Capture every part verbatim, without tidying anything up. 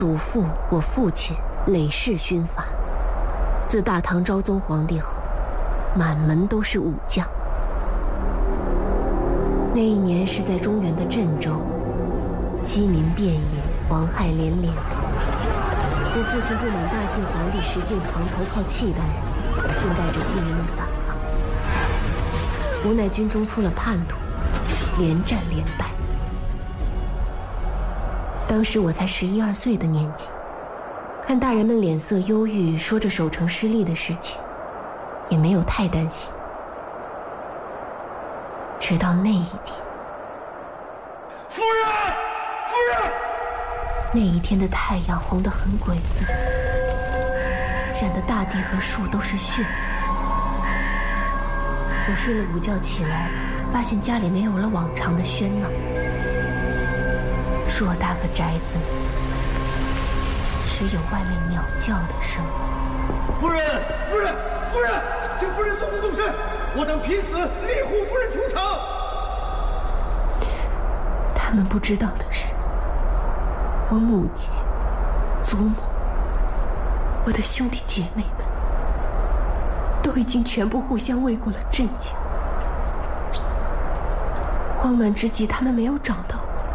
祖父，我父亲累世勋法，自大唐昭宗皇帝后，满门都是武将。那一年是在中原的郑州，饥民遍野，蝗害连连。我父亲不满大晋皇帝石敬瑭投靠契丹人，并带着饥民们反抗，无奈军中出了叛徒，连战连败。当时我才十一二岁的年纪，看大人们脸色忧郁，说着守城失利的事情，也没有太担心。直到那一天， 夫人，夫人， 那一天的太阳红得很诡异，染得大地和树都是血色。我睡了午觉起来，发现家里没有了往常的喧闹，偌大个宅子里只有外面鸟叫的声音。 夫人，夫人，夫人，请夫人速速动身，我等拼死力护夫人出城。 他们不知道的是，我母亲、祖母、我的兄弟姐妹们，都已经全部互相围过了镇江。慌乱之际，他们没有找到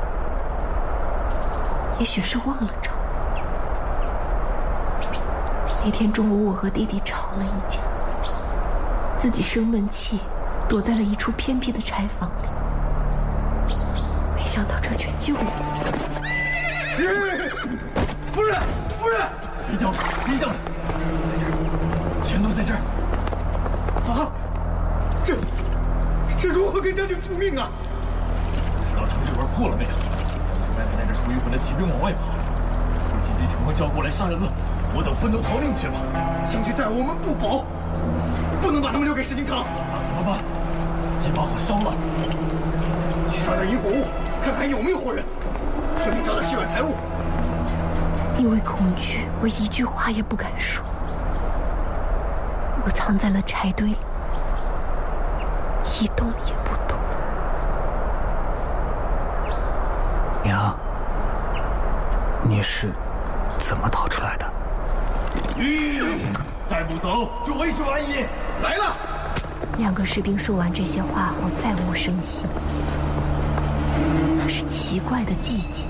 我，也许是忘了找。那天中午，我和弟弟吵了一架，自己生闷气，躲在了一处偏僻的柴房里。没想到这却救了我。 夫人，夫人，李将军，李将军，在这儿，全都在这儿。啊，这这如何给将军复命啊？不知道城这边破了没有？外面带着楚云魂的骑兵往外跑，说紧急情况叫过来杀人了。我等分头逃命去了。将军待我们不薄，不能把他们留给石敬瑭。那怎么办？先把火烧了，去抓点引火物，看看有没有活人，顺便找点血软财物。 因为恐惧，我一句话也不敢说。我藏在了柴堆里，一动也不动。 娘，你是怎么逃出来的？ 吁，再不走就为时晚矣。来了。 两个士兵说完这些话后，再无声息。那是奇怪的寂静。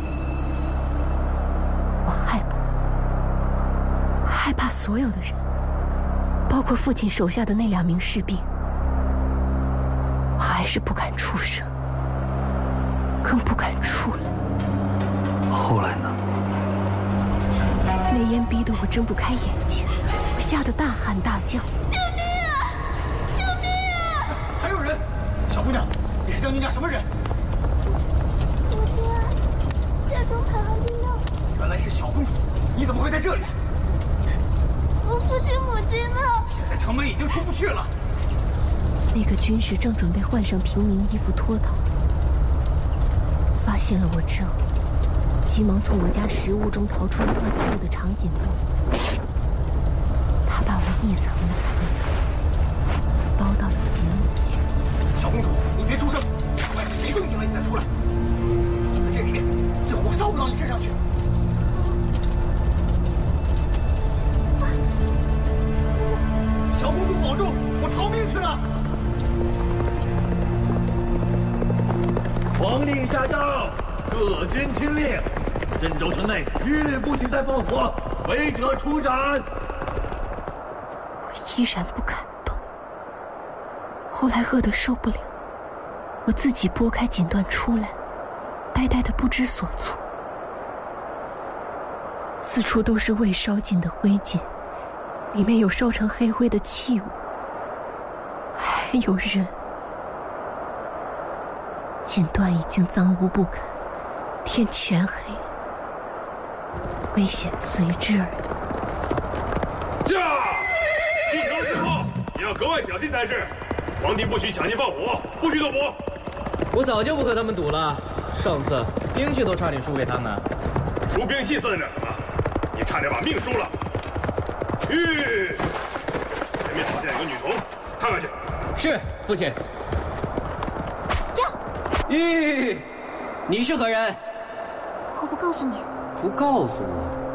我害怕，害怕所有的人，包括父亲手下的那两名士兵。我还是不敢出声，更不敢出来。 后来呢？ 煤烟逼得我睁不开眼睛，我吓得大喊大叫：“ 救命啊！救命啊！” 还有人，小姑娘，你是将军家什么人？ 我心爱，家中排行第六。 原来是小公主，你怎么会在这里？ 我父亲母亲呢？ 现在城门已经出不去了。 那个军士正准备换上平民衣服脱逃，发现了我之后，急忙从我家食物中掏出一块旧的长颈鹿，他把我一层一层的包到了井里。 小公主，你别出声，外面没动静了你再出来。在这里面，这火烧不到你身上去。小公主保重，我逃命去了。皇令下诏，各军听令，镇州城内一律不许再放火，违者处斩。 我依然不敢动。后来饿得受不了，我自己拨开锦缎出来，呆呆的不知所措。四处都是未烧尽的灰烬，里面有烧成黑灰的器物，还有人。锦缎已经脏污不堪，天全黑了，危险随之而来。 驾！进城之后，你要格外小心才是。皇帝不许抢劫放火，不许赌博。 我早就不和他们赌了，上次兵器都差点输给他们。 输兵器算得了什么？你差点把命输了。吁！前面好像有个女童，看看去。 是，父亲。 驾！ 咦，你是何人？ 我不告诉你。 不告诉我？